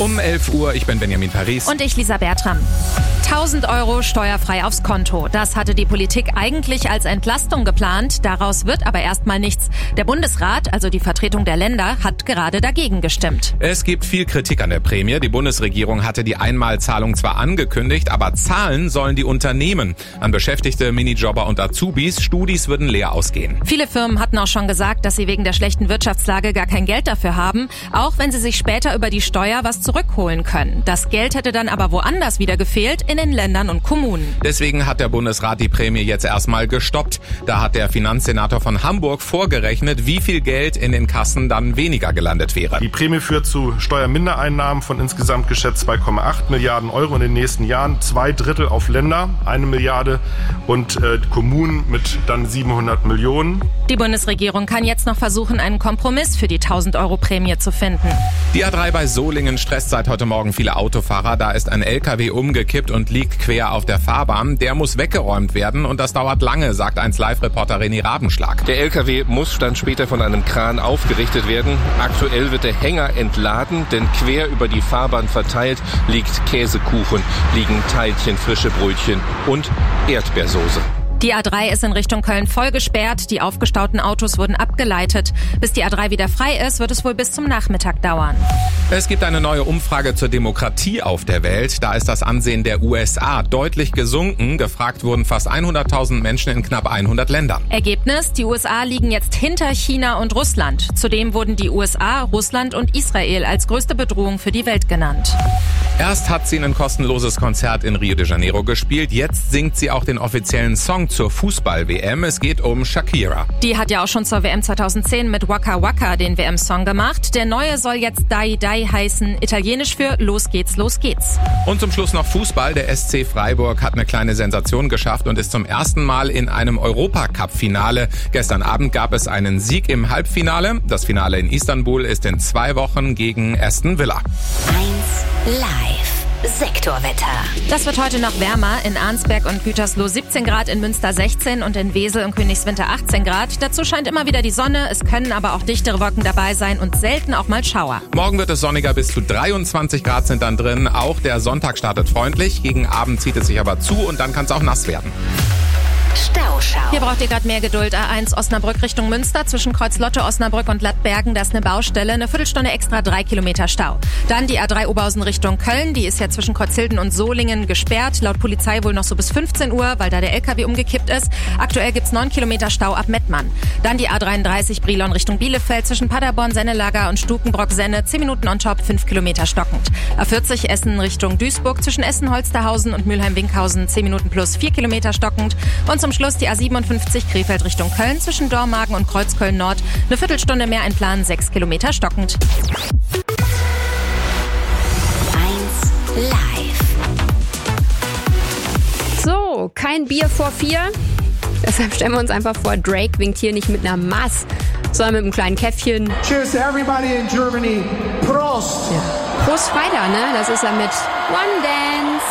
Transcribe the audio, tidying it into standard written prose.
Um 11 Uhr, ich bin Benjamin Paris. Und ich, Lisa Bertram. 1.000 € steuerfrei aufs Konto. Das hatte die Politik eigentlich als Entlastung geplant. Daraus wird aber erstmal nichts. Der Bundesrat, also die Vertretung der Länder, hat gerade dagegen gestimmt. Es gibt viel Kritik an der Prämie. Die Bundesregierung hatte die Einmalzahlung zwar angekündigt, aber zahlen sollen die Unternehmen. An Beschäftigte, Minijobber und Azubis, Studis würden leer ausgehen. Viele Firmen hatten auch schon gesagt, dass sie wegen der schlechten Wirtschaftslage gar kein Geld dafür haben, auch wenn sie sich später über die Steuer was zurückholen können. Das Geld hätte dann aber woanders wieder gefehlt, in den Ländern und Kommunen. Deswegen hat der Bundesrat die Prämie jetzt erstmal gestoppt. Da hat der Finanzsenator von Hamburg vorgerechnet, wie viel Geld in den Kassen dann weniger gelandet wäre. Die Prämie führt zu Steuermindereinnahmen von insgesamt geschätzt 2,8 Milliarden € in den nächsten Jahren. 2/3 auf Länder, 1 Milliarde und Kommunen mit dann 700 Millionen. Die Bundesregierung kann jetzt noch versuchen, einen Kompromiss für die 1.000 € Prämie zu finden. Die A3 bei Solingen stresst seit heute Morgen viele Autofahrer. Da ist ein LKW umgekippt und liegt quer auf der Fahrbahn. Der muss weggeräumt werden und das dauert lange, sagt 1Live-Reporter René Rabenschlag. Der LKW muss dann später von einem Kran aufgerichtet werden. Aktuell wird der Hänger entladen, denn quer über die Fahrbahn verteilt liegt Käsekuchen, liegen Teilchen, frische Brötchen und Erdbeersoße. Die A3 ist in Richtung Köln voll gesperrt. Die aufgestauten Autos wurden abgeleitet. Bis die A3 wieder frei ist, wird es wohl bis zum Nachmittag dauern. Es gibt eine neue Umfrage zur Demokratie auf der Welt. Da ist das Ansehen der USA deutlich gesunken. Gefragt wurden fast 100.000 Menschen in knapp 100 Ländern. Ergebnis: Die USA liegen jetzt hinter China und Russland. Zudem wurden die USA, Russland und Israel als größte Bedrohung für die Welt genannt. Erst hat sie ein kostenloses Konzert in Rio de Janeiro gespielt. Jetzt singt sie auch den offiziellen Song zur Fußball-WM. Es geht um Shakira. Die hat ja auch schon zur WM 2010 mit Waka Waka den WM-Song gemacht. Der neue soll jetzt Dai Dai heißen, italienisch für Los geht's, los geht's. Und zum Schluss noch Fußball. Der SC Freiburg hat eine kleine Sensation geschafft und ist zum ersten Mal in einem Europacup-Finale. Gestern Abend gab es einen Sieg im Halbfinale. Das Finale in Istanbul ist in 2 Wochen gegen Aston Villa. 1 Live Sektorwetter. Das wird heute noch wärmer. In Arnsberg und Gütersloh 17 Grad, in Münster 16 und in Wesel und Königswinter 18 Grad. Dazu scheint immer wieder die Sonne. Es können aber auch dichtere Wolken dabei sein und selten auch mal Schauer. Morgen wird es sonniger, bis zu 23 Grad sind dann drin. Auch der Sonntag startet freundlich. Gegen Abend zieht es sich aber zu und dann kann es auch nass werden. Stauschau. Hier braucht ihr gerade mehr Geduld. A1 Osnabrück Richtung Münster zwischen Kreuzlotte, Osnabrück und Lattbergen. Da ist eine Baustelle. Eine Viertelstunde extra, 3 Kilometer Stau. Dann die A3 Oberhausen Richtung Köln. Die ist ja zwischen Kreuzhilden und Solingen gesperrt. Laut Polizei wohl noch so bis 15 Uhr, weil da der LKW umgekippt ist. Aktuell gibt's 9 Kilometer Stau ab Mettmann. Dann die A33 Brilon Richtung Bielefeld zwischen Paderborn, Sennelager und Stukenbrock-Senne. 10 Minuten on top, 5 Kilometer stockend. A40 Essen Richtung Duisburg zwischen Essen-Holsterhausen und Mülheim-Winkhausen. 10 Minuten plus 4 Kilometer stockend. Und zum Schluss die A57 Krefeld Richtung Köln zwischen Dormagen und Kreuzköln Nord. Eine Viertelstunde mehr einplanen, 6 Kilometer stockend. 1 Live. So, kein Bier vor 4. Deshalb stellen wir uns einfach vor, Drake winkt hier nicht mit einer Maß, sondern mit einem kleinen Käffchen. Cheers to everybody in Germany. Prost! Ja. Prost Freitag, ne? Das ist ja mit One Dance.